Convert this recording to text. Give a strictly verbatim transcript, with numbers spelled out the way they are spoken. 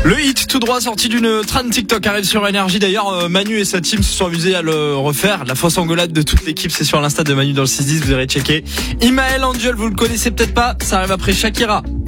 Le hit tout droit sorti d'une trend TikTok arrive sur Énergie. D'ailleurs, euh, Manu et sa team se sont amusés à le refaire. La fausse engueulade de toute l'équipe, c'est sur l'Insta de Manu dans le six dix, vous irez checker. Imael Angel, vous le connaissez peut-être pas, ça arrive après Shakira.